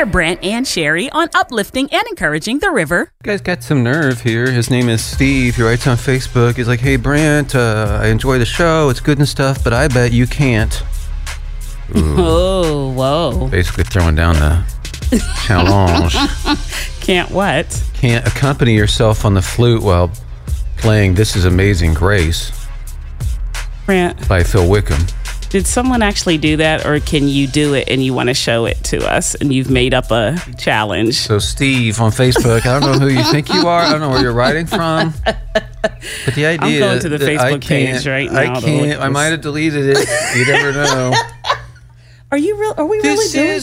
They're Brent and Sherry on uplifting and encouraging the river. You guys got some nerve here. His name is Steve. He writes on Facebook. He's like, hey, Brent, I enjoy the show. It's good and stuff, but I bet you can't. Ooh. Oh, whoa. Basically throwing down the challenge. Can't what? Can't accompany yourself on the flute while playing This Is Amazing Grace Brent, by Phil Wickham. did someone actually do that, or can you do it and you want to show it to us and you've made up a challenge? So Steve on Facebook, I don't know who you think you are. I don't know where you're writing from. But the idea I'm going to the Facebook page right now. I can't. I might have deleted it. You never know. Are we really doing